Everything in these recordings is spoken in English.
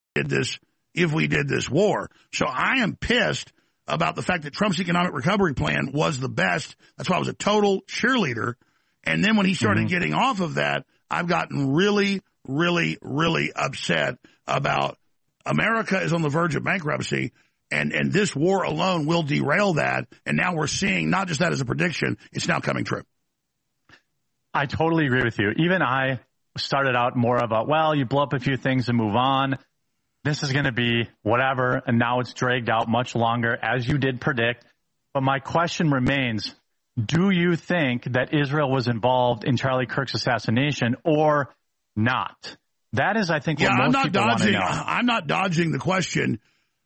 if we did this war. So I am pissed about the fact that Trump's economic recovery plan was the best. That's why I was a total cheerleader. And then when he started getting off of that, I've gotten really, really, really upset about America is on the verge of bankruptcy, and this war alone will derail that. And now we're seeing not just that as a prediction, it's now coming true. I totally agree with you. Even I started out more of a, well, you blow up a few things and move on. This is going to be whatever, and now it's dragged out much longer, as you did predict. But my question remains, do you think that Israel was involved in Charlie Kirk's assassination or not? That is, I think, what most people want to know. I'm not dodging the question.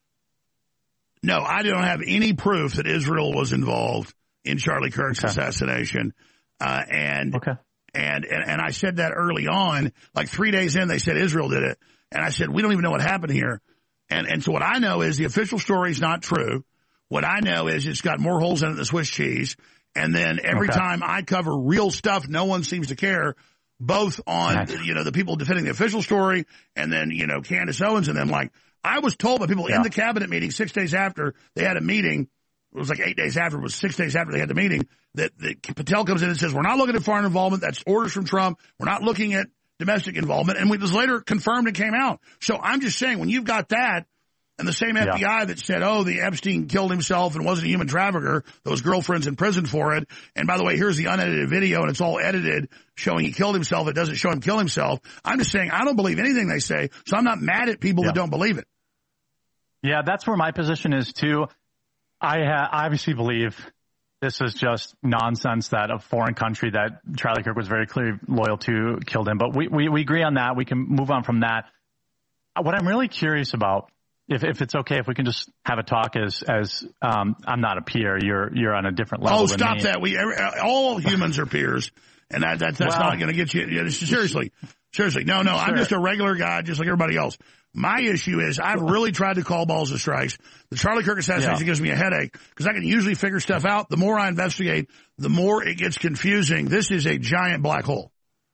No, I don't have any proof that Israel was involved in Charlie Kirk's assassination. And I said that early on, like 3 days in, they said Israel did it. And I said, we don't even know what happened here. And so what I know is the official story is not true. What I know is it's got more holes in it than Swiss cheese. And then every time I cover real stuff, no one seems to care, both on, the people defending the official story and then, Candace Owens and them. Like, I was told by people in the cabinet meeting 6 days after they had a meeting, it was like 8 days after, it was 6 days after they had the meeting, that Patel comes in and says, we're not looking at foreign involvement. That's orders from Trump. We're not looking at domestic involvement. And it was later confirmed and came out. So I'm just saying, when you've got that, and the same FBI that said, the Epstein killed himself and wasn't a human trafficker, those girlfriends in prison for it. And by the way, here's the unedited video, and it's all edited showing he killed himself. It doesn't show him kill himself. I'm just saying, I don't believe anything they say, so I'm not mad at people that don't believe it. Yeah, that's where my position is, too. I obviously believe this is just nonsense that a foreign country that Charlie Kirk was very clearly loyal to killed him. But we agree on that. We can move on from that. What I'm really curious about, if it's okay, if we can just have a talk as I'm not a peer, you're on a different level. Oh, stop that! All humans are peers, and that's not going to get you. Seriously, no. Sure. I'm just a regular guy, just like everybody else. My issue is I've really tried to call balls and strikes. The Charlie Kirk assassination gives me a headache because I can usually figure stuff out. The more I investigate, the more it gets confusing. This is a giant black hole.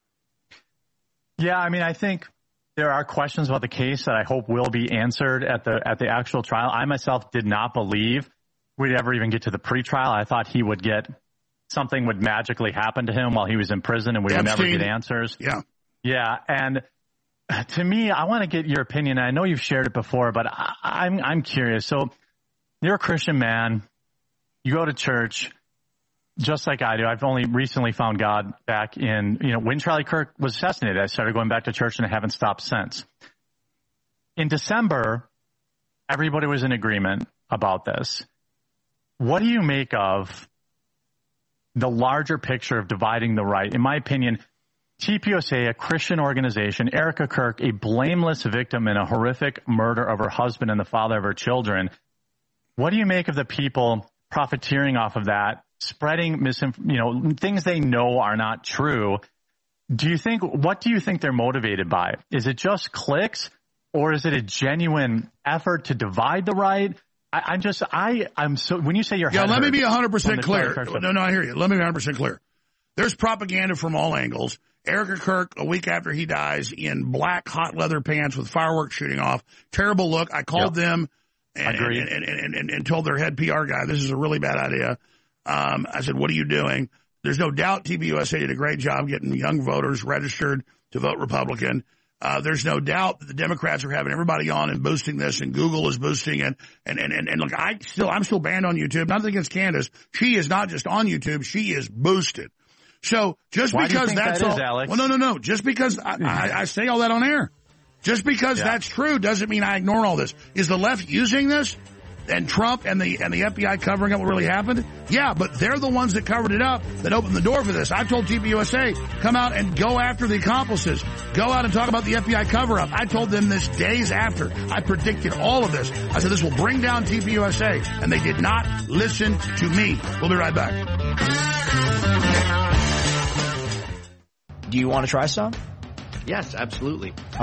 Yeah, I mean, I think there are questions about the case that I hope will be answered at the actual trial. I myself did not believe we'd ever even get to the pretrial. I thought something would magically happen to him while he was in prison and we would never get answers. Yeah. And to me, I want to get your opinion. I know you've shared it before, but I'm curious. So you're a Christian man. You go to church. Just like I do. I've only recently found God back in, when Charlie Kirk was assassinated. I started going back to church and I haven't stopped since. In December, everybody was in agreement about this. What do you make of the larger picture of dividing the right? In my opinion, TPUSA, a Christian organization, Erica Kirk, a blameless victim in a horrific murder of her husband and the father of her children. What do you make of the people profiteering off of that? Spreading things they know are not true. What do you think they're motivated by? Is it just clicks, or is it a genuine effort to divide the right? I'm so, when you say you're let me be 100% clear. No, I hear you. Let me be 100% clear. There's propaganda from all angles. Erica Kirk, a week after he dies, in black hot leather pants with fireworks shooting off. Terrible look. I called them and told their head PR guy, this is a really bad idea. I said, what are you doing? There's no doubt TPUSA did a great job getting young voters registered to vote Republican. There's no doubt that the Democrats are having everybody on and boosting this, and Google is boosting it. And look, I'm still banned on YouTube. Nothing against Candace. She is not just on YouTube. She is boosted. So just because that's all, Alex? Well, no. Just because I say all that on air, just because that's true doesn't mean I ignore all this. Is the left using this? And Trump and the FBI covering up what really happened? Yeah, but they're the ones that covered it up, that opened the door for this. I told TPUSA, come out and go after the accomplices. Go out and talk about the FBI cover-up. I told them this days after. I predicted all of this. I said this will bring down TPUSA, and they did not listen to me. We'll be right back. Do you want to try some? Yes, absolutely.